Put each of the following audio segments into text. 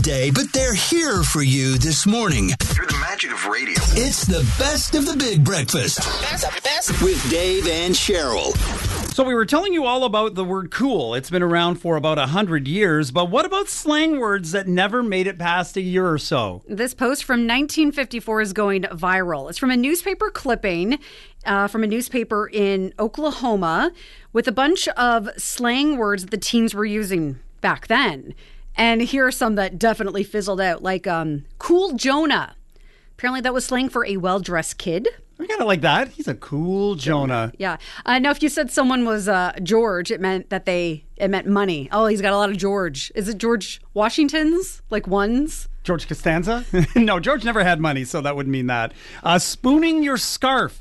day, but they're here for you this morning. Through the magic of radio. It's the best of the big breakfast. Best. With Dave and Cheryl. So we were telling you all about the word cool. It's been around for about 100 years, but what about slang words that never made it past a year or so? This post from 1954 is going viral. It's from a newspaper clipping from a newspaper in Oklahoma with a bunch of slang words that the teens were using back then. And here are some that definitely fizzled out, like cool Jonah. Apparently that was slang for a well-dressed kid. I kind of like that. He's a cool Jonah. Yeah. Now, if you said someone was George, it meant money. Oh, he's got a lot of George. Is it George Washington's? Like ones? George Costanza? No, George never had money, so that wouldn't mean that. Spooning your scarf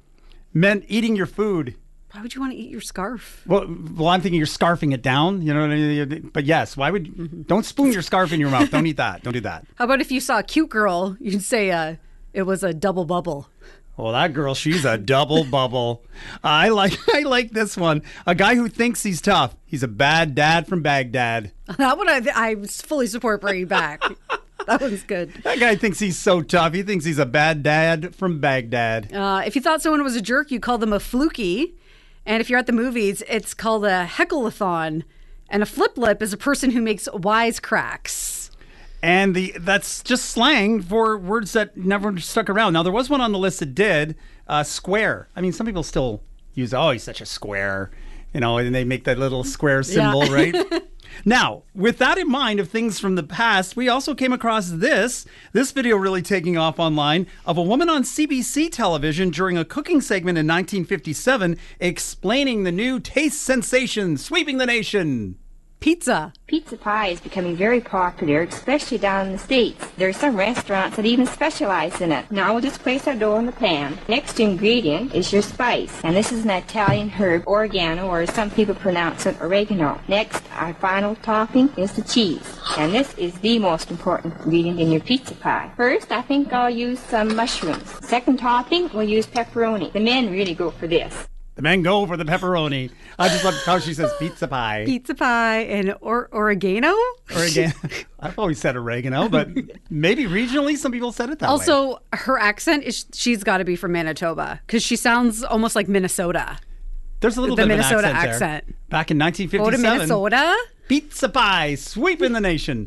meant eating your food. Why would you want to eat your scarf? Well, I'm thinking you're scarfing it down. You know what I mean? But yes, why would... Don't spoon your scarf in your mouth. Don't eat that. Don't do that. How about if you saw a cute girl, you'd say it was a double bubble. Well, that girl, she's a double bubble. I like this one. A guy who thinks he's tough. He's a bad dad from Baghdad. That one I fully support bringing back. That one's good. That guy thinks he's so tough. He thinks he's a bad dad from Baghdad. If you thought someone was a jerk, you call them a fluky. And if you're at the movies, it's called a heckle-a-thon. And a flip lip is a person who makes wisecracks. And that's just slang for words that never stuck around. Now, there was one on the list that did, square. I mean, some people still use, oh, he's such a square, and they make that little square symbol, yeah. Right? Now, with that in mind of things from the past, we also came across this video really taking off online of a woman on CBC television during a cooking segment in 1957 explaining the new taste sensation sweeping the nation. Pizza. Pizza pie is becoming very popular, especially down in the States. There are some restaurants that even specialize in it. Now we'll just place our dough in the pan. Next ingredient is your spice, and this is an Italian herb, oregano, or as some people pronounce it, oregano. Next, our final topping is the cheese, and this is the most important ingredient in your pizza pie. First, I think I'll use some mushrooms. Second topping, we'll use pepperoni. The men really go for this. The men go for the pepperoni. I just love how she says pizza pie. Pizza pie and oregano? Oregano. I've always said oregano, but maybe regionally some people said it that way. Also, her accent, she's got to be from Manitoba because she sounds almost like Minnesota. There's a little bit of an Minnesota accent there. Back in 1957. Go to Minnesota? Pizza pie sweeping the nation.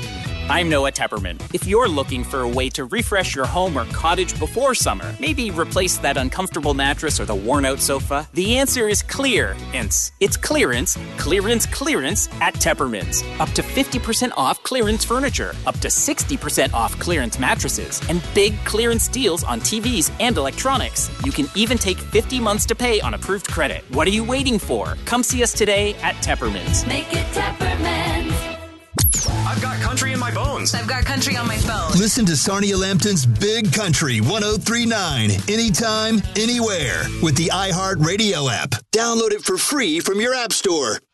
I'm Noah Tepperman. If you're looking for a way to refresh your home or cottage before summer, maybe replace that uncomfortable mattress or the worn-out sofa, the answer is clearance. It's clearance at Tepperman's. Up to 50% off clearance furniture, up to 60% off clearance mattresses, and big clearance deals on TVs and electronics. You can even take 50 months to pay on approved credit. What are you waiting for? Come see us today at Tepperman's. Make it Tepperman's. I've got country in my bones. I've got country on my phone. Listen to Sarnia Lambton's Big Country 103.9 anytime, anywhere with the iHeartRadio app. Download it for free from your app store.